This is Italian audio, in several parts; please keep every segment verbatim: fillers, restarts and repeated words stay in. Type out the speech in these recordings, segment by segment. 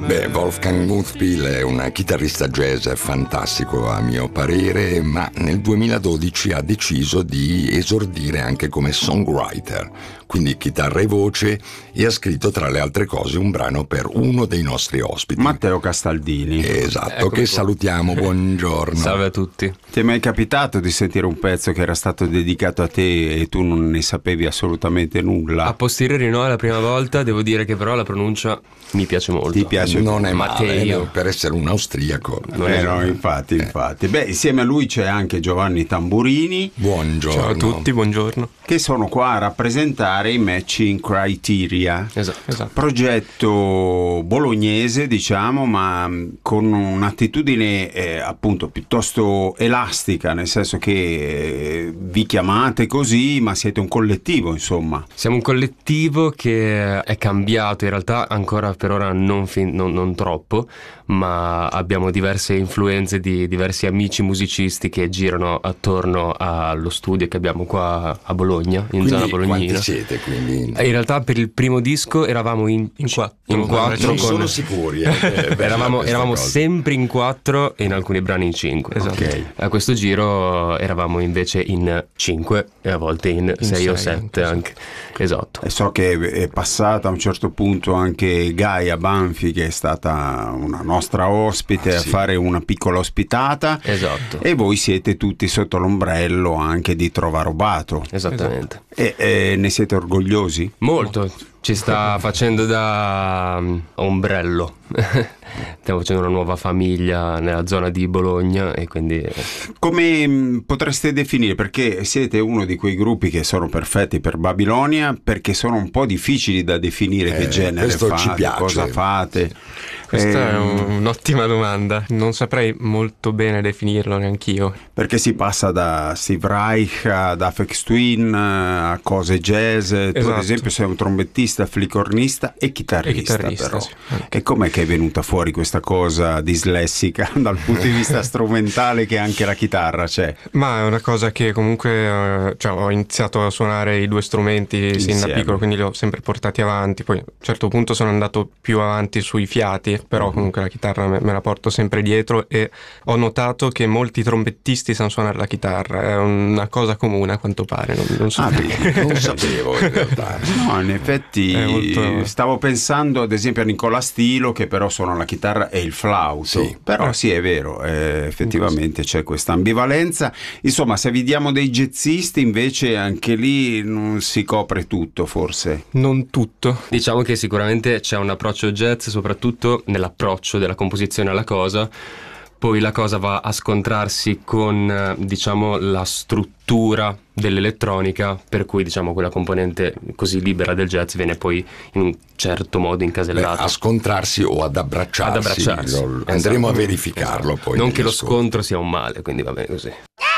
Beh, Wolfgang Muthpil è un chitarrista jazz fantastico a mio parere, ma nel duemiladodici ha deciso di esordire anche come songwriter, quindi chitarra e voce, e ha scritto tra le altre cose un brano per uno dei nostri ospiti, Matteo Castaldini. Esatto, Eccomi che qua. salutiamo, buongiorno. Salve a tutti. Ti è mai capitato di sentire un pezzo che era stato dedicato a te e tu non ne sapevi assolutamente nulla? A posteriori no, è la prima volta, devo dire che però la pronuncia mi piace molto. Ti piace? Non è male, Matteo. no? Per essere un austriaco. Non Eh è- no, infatti, infatti. Beh, insieme a lui c'è anche Giovanni Tamburini, Buongiorno. Ciao a tutti, buongiorno. che sono qua a rappresentare i Matching Criteria. Esatto, esatto. Progetto bolognese, diciamo, ma mh, con un'attitudine eh, appunto piuttosto elastica, nel senso che eh, vi chiamate così, ma siete un collettivo, insomma. Siamo un collettivo che è cambiato, in realtà ancora per ora non, fin- non- non troppo, ma abbiamo diverse influenze di diversi amici musicisti che girano attorno allo studio che abbiamo qua a Bologna, in Quindi zona quanti bolognina. siete? Quindi? E in realtà per il primo disco eravamo in, In quattro. in quattro Non con- sono sicuri. eh, che è bella Eravamo, questa eravamo cosa. sempre in quattro e in alcuni brani in cinque. Esatto. Ok. A questo giro eravamo invece in cinque e a volte in sei o sei sette anche. Esatto. E so che è passata a un certo punto anche Gaia Banfi, che è stata una nostra ospite, Ah, a sì. fare una piccola ospitata. Esatto. E voi siete tutti sotto l'ombrello anche di Trovarobato. Esattamente. E, e ne siete orgogliosi? Molto. Ci sta facendo da um, ombrello. Stiamo facendo una nuova famiglia nella zona di Bologna e quindi Come mh, potreste definire? Perché siete uno di quei gruppi che sono perfetti per Babilonia, perché sono un po' difficili da definire. Eh, Che genere questo fate, ci piace. cosa fate? Questa è Ehm, un'ottima domanda. Non saprei molto bene definirlo neanch'io. Perché si passa da Steve Reich ad Aphex Twin a cose jazz. Tu ad Esatto. esempio sei un trombettista, flicornista e chitarrista, E chitarrista, però. sì, anche. E com'è che è venuta fuori questa cosa dislessica dal punto di vista strumentale, che anche la chitarra c'è? Ma è una cosa che comunque eh, cioè, ho iniziato a suonare i due strumenti sin da Insieme. piccolo, quindi li ho sempre portati avanti. Poi a un certo punto sono andato più avanti sui fiati, però comunque la chitarra me, me la porto sempre dietro e ho notato che molti trombettisti sanno suonare la chitarra. È una cosa comune a quanto pare, non, non so Ah, perché. Non sapevo in realtà. No, in effetti È molto- stavo pensando ad esempio a Nicola Stilo, che però suona la chitarra e il flauto. Sì. Però sì, è vero, eh, effettivamente c'è questa ambivalenza. Insomma, se vi diamo dei jazzisti, invece anche lì non si copre tutto, forse. Non tutto. diciamo che sicuramente c'è un approccio jazz, soprattutto nell'approccio della composizione alla cosa. Poi la cosa va a scontrarsi con, eh, diciamo, la struttura dell'elettronica, per cui, diciamo, quella componente così libera del jazz viene poi in un certo modo Beh, incasellata. a scontrarsi o ad abbracciarsi. Ad abbracciarsi. Lo- andremo Esatto. a verificarlo Esatto. poi. Non negli che lo ascolti. scontro sia un male, quindi va bene così.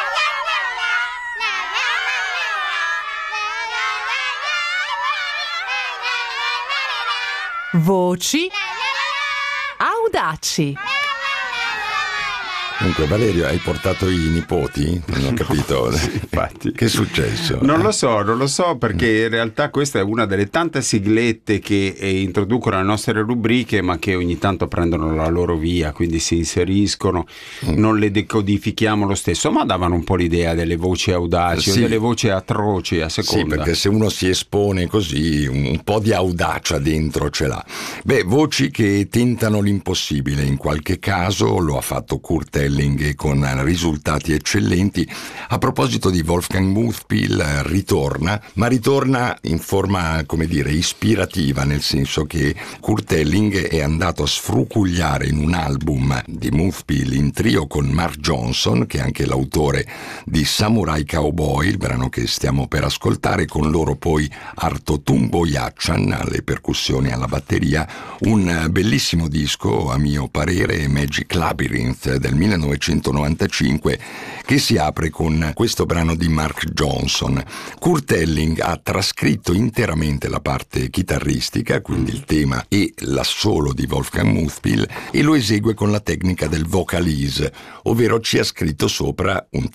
Voci audaci. Comunque, Valerio, hai portato i nipoti? Non ho capito. Infatti. Che è successo? Non lo so, non lo so, perché in realtà questa è una delle tante siglette che eh, introducono le nostre rubriche, ma che ogni tanto prendono la loro via, quindi si inseriscono, non le decodifichiamo lo stesso, ma davano un po' l'idea delle voci audaci Sì. o delle voci atroci a Sì, seconda. perché se uno si espone così, un, un po' di audacia dentro ce l'ha. Beh, voci che tentano l'impossibile, in qualche caso lo ha fatto Kurt Elling con risultati eccellenti. A proposito di Wolfgang Muthpil, ritorna, ma ritorna in forma, come dire, ispirativa, nel senso che Kurt Elling è andato a sfrucugliare in un album di Muthpil in trio con Mark Johnson, che è anche l'autore di Samurai Cowboy, il brano che stiamo per ascoltare, con loro poi Arto Tumbo Yachan alle percussioni, alla batteria, un bellissimo disco a mio parere, Magic Labyrinth del millenovecentonovantacinque, che si apre con questo brano di Mark Johnson. Kurt Elling ha trascritto interamente la parte chitarristica, quindi il tema e l'assolo di Wolfgang Muthpil, e lo esegue con la tecnica del vocalise, ovvero ci ha scritto sopra un